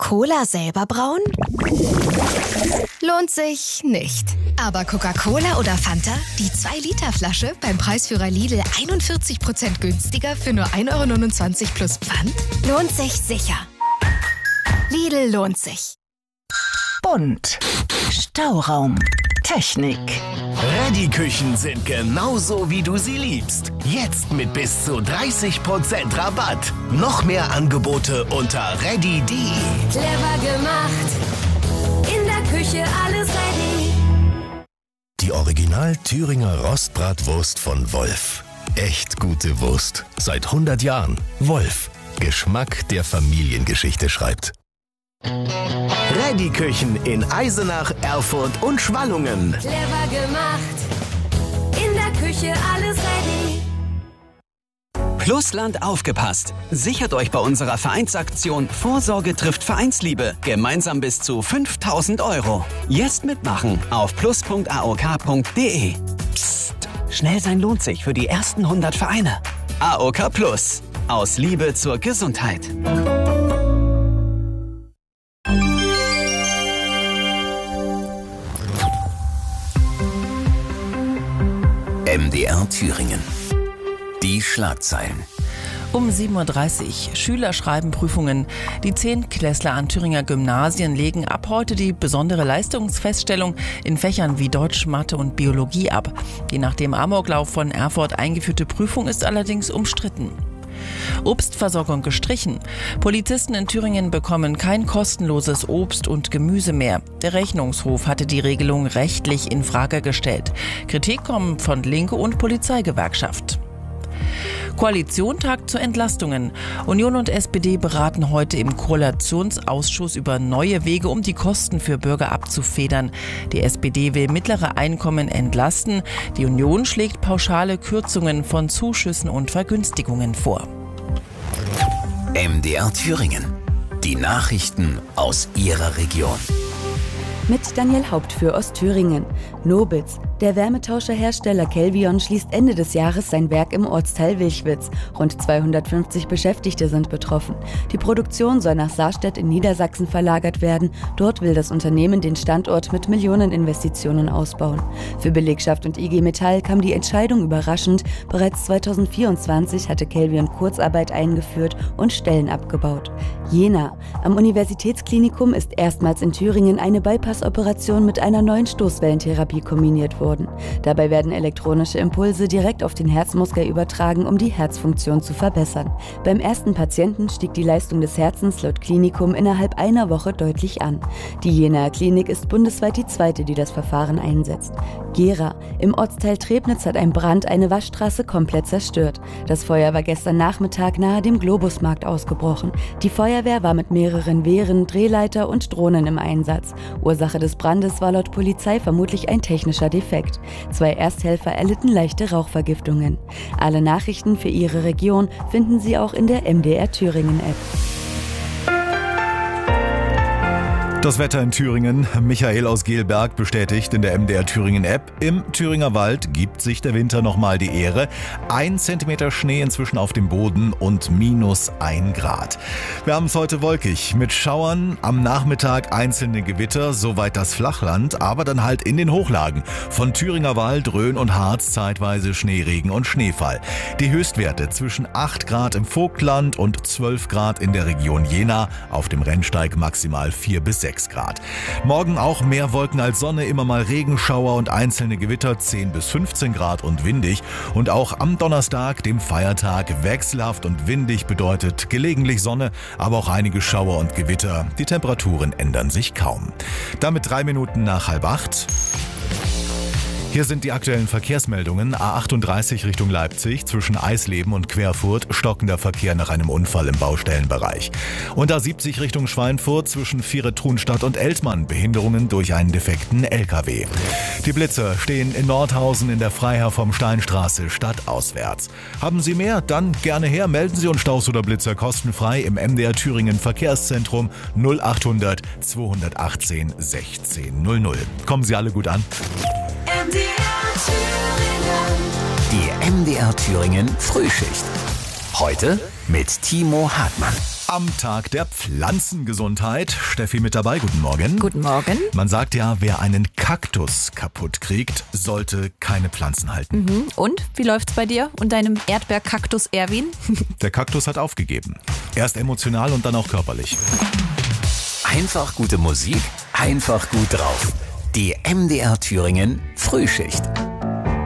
Cola selber brauen? Lohnt sich nicht. Aber Coca-Cola oder Fanta? Die 2-Liter-Flasche beim Preisführer Lidl 41% günstiger für nur 1,29 € plus Pfand? Lohnt sich sicher. Lidl lohnt sich. Bunt. Stauraum. Technik. Reddy-Küchen sind genauso, wie du sie liebst. Jetzt mit bis zu 30% Rabatt. Noch mehr Angebote unter reddy.de. Clever gemacht. In der Küche alles ready. Die Original Thüringer Rostbratwurst von Wolf. Echt gute Wurst. Seit 100 Jahren. Wolf. Geschmack, der Familiengeschichte schreibt. Reddy-Küchen in Eisenach, Erfurt und Schwallungen. Clever gemacht. In der Küche alles ready. Plusland aufgepasst. Sichert euch bei unserer Vereinsaktion Vorsorge trifft Vereinsliebe. Gemeinsam bis zu 5.000 €. Jetzt mitmachen auf plus.aok.de. Psst. Schnell sein lohnt sich für die ersten 100 Vereine. AOK Plus. Aus Liebe zur Gesundheit. MDR Thüringen. Die Schlagzeilen. Um 7:30 Uhr. Schüler schreiben Prüfungen. Die 10-Klässler an Thüringer Gymnasien legen ab heute die besondere Leistungsfeststellung in Fächern wie Deutsch, Mathe und Biologie ab. Die nach dem Amoklauf von Erfurt eingeführte Prüfung ist allerdings umstritten. Obstversorgung gestrichen. Polizisten in Thüringen bekommen kein kostenloses Obst und Gemüse mehr. Der Rechnungshof hatte die Regelung rechtlich in Frage gestellt. Kritik kommt von Linke und Polizeigewerkschaft. Koalition tagt zu Entlastungen. Union und SPD beraten heute im Koalitionsausschuss über neue Wege, um die Kosten für Bürger abzufedern. Die SPD will mittlere Einkommen entlasten. Die Union schlägt pauschale Kürzungen von Zuschüssen und Vergünstigungen vor. MDR Thüringen. Die Nachrichten aus Ihrer Region. Mit Daniel Haupt für Ostthüringen. Nobitz. Der Wärmetauscherhersteller Kelvion schließt Ende des Jahres sein Werk im Ortsteil Wilchwitz. Rund 250 Beschäftigte sind betroffen. Die Produktion soll nach Sarstedt in Niedersachsen verlagert werden. Dort will das Unternehmen den Standort mit Millioneninvestitionen ausbauen. Für Belegschaft und IG Metall kam die Entscheidung überraschend. Bereits 2024 hatte Kelvion Kurzarbeit eingeführt und Stellen abgebaut. Jena. Am Universitätsklinikum ist erstmals in Thüringen eine Bypass-Operation mit einer neuen Stoßwellentherapie kombiniert worden. Dabei werden elektronische Impulse direkt auf den Herzmuskel übertragen, um die Herzfunktion zu verbessern. Beim ersten Patienten stieg die Leistung des Herzens laut Klinikum innerhalb einer Woche deutlich an. Die Jenaer Klinik ist bundesweit die zweite, die das Verfahren einsetzt. Gera. Im Ortsteil Trebnitz hat ein Brand eine Waschstraße komplett zerstört. Das Feuer war gestern Nachmittag nahe dem Globusmarkt ausgebrochen. Die Feuerwehr war mit mehreren Wehren, Drehleiter und Drohnen im Einsatz. Ursache des Brandes war laut Polizei vermutlich ein technischer Defekt. 2 Ersthelfer erlitten leichte Rauchvergiftungen. Alle Nachrichten für Ihre Region finden Sie auch in der MDR Thüringen App. Das Wetter in Thüringen. Michael aus Gelberg bestätigt in der MDR Thüringen App. Im Thüringer Wald gibt sich der Winter nochmal die Ehre. 1 Zentimeter Schnee inzwischen auf dem Boden und -1 Grad. Wir haben es heute wolkig mit Schauern. Am Nachmittag einzelne Gewitter, soweit das Flachland, aber dann halt in den Hochlagen. Von Thüringer Wald, Rhön und Harz zeitweise Schneeregen und Schneefall. Die Höchstwerte zwischen 8 Grad im Vogtland und 12 Grad in der Region Jena. Auf dem Rennsteig maximal 4 bis 6 Grad. Morgen auch mehr Wolken als Sonne, immer mal Regenschauer und einzelne Gewitter, 10 bis 15 Grad und windig. Und auch am Donnerstag, dem Feiertag, wechselhaft und windig bedeutet gelegentlich Sonne, aber auch einige Schauer und Gewitter. Die Temperaturen ändern sich kaum. Damit 3 Minuten nach 7:30. Hier sind die aktuellen Verkehrsmeldungen. A38 Richtung Leipzig zwischen Eisleben und Querfurt stockender Verkehr nach einem Unfall im Baustellenbereich. Und A70 Richtung Schweinfurt zwischen Viere-Trunstadt und Eltmann Behinderungen durch einen defekten LKW. Die Blitzer stehen in Nordhausen in der Freiherr vom Steinstraße stadtauswärts. Haben Sie mehr? Dann gerne her. Melden Sie uns Staus oder Blitzer kostenfrei im MDR Thüringen Verkehrszentrum 0800 218 1600. Kommen Sie alle gut an. Die MDR Thüringen Frühschicht. Heute mit Timo Hartmann. am Tag der Pflanzengesundheit. Steffi mit dabei, guten Morgen. Guten Morgen. Man sagt ja, wer einen Kaktus kaputt kriegt, sollte keine Pflanzen halten. Und, wie läuft's bei dir und deinem Erdbeerkaktus Erwin? Der Kaktus hat aufgegeben. Erst emotional und dann auch körperlich. Einfach gute Musik, einfach gut drauf. Die MDR Thüringen Frühschicht.